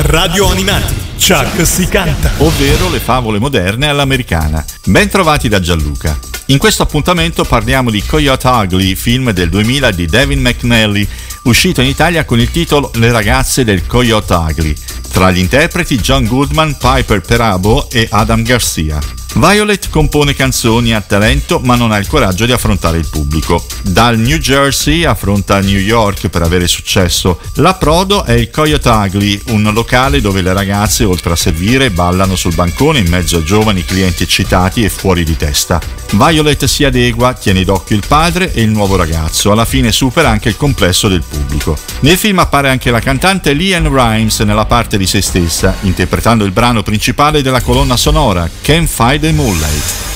Radio Animati, Chuck si canta. Ovvero le favole moderne all'americana. Ben trovati da Gianluca. In questo appuntamento parliamo di Coyote Ugly, film del 2000 di Devin McNally, uscito in Italia con il titolo Le ragazze del Coyote Ugly. Tra gli interpreti John Goodman, Piper Perabo e Adam Garcia. Violet compone canzoni a talento ma non ha il coraggio di affrontare il pubblico. Dal New Jersey affronta New York per avere successo. L'approdo è il Coyote Ugly, un locale dove le ragazze oltre a servire ballano sul bancone in mezzo a giovani clienti eccitati e fuori di testa. Violet si adegua, tiene d'occhio il padre e il nuovo ragazzo, alla fine supera anche il complesso del pubblico. Nel film appare anche la cantante LeAnn Rimes nella parte di se stessa, interpretando il brano principale della colonna sonora, Can't Fight the Moonlight.